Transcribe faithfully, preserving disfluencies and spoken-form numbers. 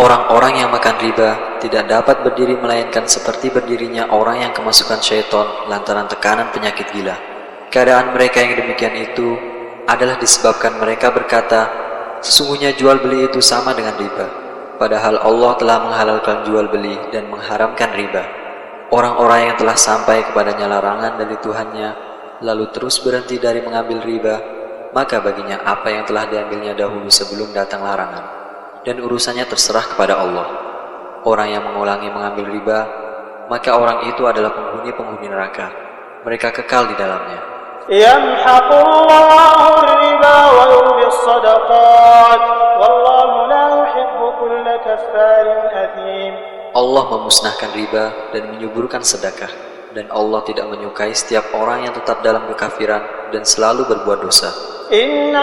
Orang-orang yang makan riba tidak dapat berdiri melainkan seperti berdirinya orang yang kemasukan syaitan lantaran tekanan penyakit gila. Keadaan mereka yang demikian itu adalah disebabkan mereka berkata, sesungguhnya jual beli itu sama dengan riba, padahal Allah telah menghalalkan jual beli dan mengharamkan riba. Orang-orang yang telah sampai kepadanya larangan dari Tuhannya lalu terus berhenti dari mengambil riba, maka baginya apa yang telah diambilnya dahulu sebelum datang larangan, dan urusannya terserah kepada Allah. Orang yang mengulangi mengambil riba, maka orang itu adalah penghuni-penghuni neraka. Mereka kekal di dalamnya. Yamhaqullahu riba wa yurbis sadaqat, wallahu la yuhibbu kulla kaffarin athim. Allah memusnahkan riba dan menyuburkan sedekah, dan Allah tidak menyukai setiap orang yang tetap dalam kekafiran dan selalu berbuat dosa. Inna